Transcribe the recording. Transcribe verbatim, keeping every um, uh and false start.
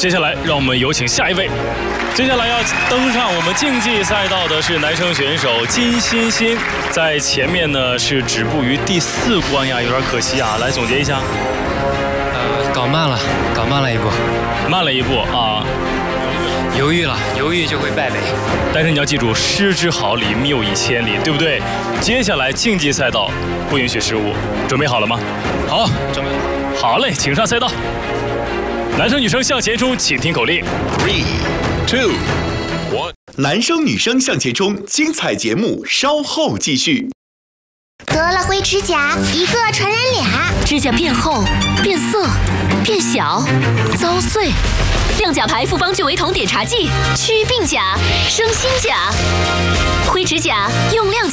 接下来让我们有请下一位。接下来要登上我们竞技赛道的是男生选手金欣欣，在前面呢是止步于第四关呀，有点可惜啊。来总结一下。 呃，搞慢了，搞慢了一步， 慢了一步啊。 犹豫了，犹豫就会败北。 但是你要记住，失之毫厘，谬以千里，对不对？接下来竞技赛道不允许失误，准备好了吗？ 好，准备好。 好嘞，请上赛道。男生女生向前冲，请听口令。 Three, two, one。男生女生向前冲，精彩节目稍后继续。 得了灰指甲，一个传染俩， 指甲变厚、变色、变小、遭碎。亮甲牌复方聚维酮碘茶剂，去病甲，生新甲。灰指甲用亮甲。